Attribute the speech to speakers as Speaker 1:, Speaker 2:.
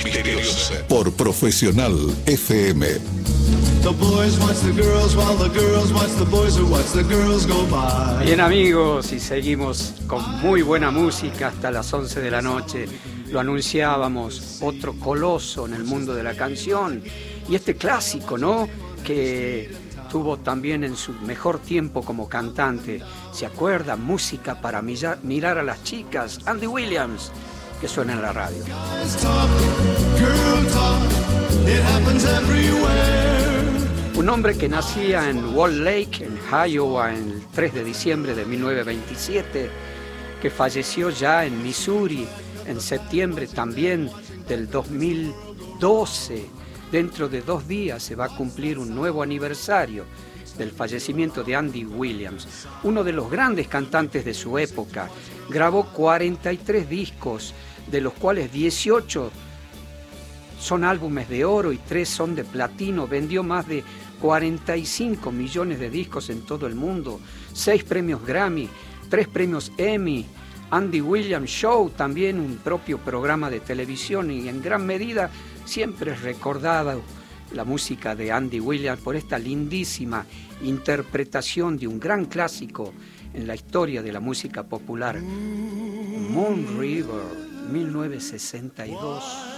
Speaker 1: misteriosa. Por Profesional FM.
Speaker 2: The boys watch the girls while the girls watch the boys who watch the girls go by.
Speaker 3: Bien, amigos, y seguimos con muy buena música hasta las 11 de la noche. Lo anunciábamos, otro coloso en el mundo de la canción. Y este clásico, ¿no?, que tuvo también en su mejor tiempo como cantante. ¿Se acuerda? Música para mirar a las chicas. Andy Williams, que suena en la radio. Un hombre que nacía en Wall Lake, en Iowa, el 3 de diciembre de 1927, que falleció ya en Missouri en septiembre también del 2012. Dentro de 2 días se va a cumplir un nuevo aniversario del fallecimiento de Andy Williams, uno de los grandes cantantes de su época. Grabó 43 discos, de los cuales 18 son álbumes de oro y 3 son de platino. Vendió más de 45 millones de discos en todo el mundo, 6 premios Grammy, 3 premios Emmy, Andy Williams Show, también un propio programa de televisión, y en gran medida siempre es recordada la música de Andy Williams por esta lindísima interpretación de un gran clásico en la historia de la música popular, Moon River, 1962.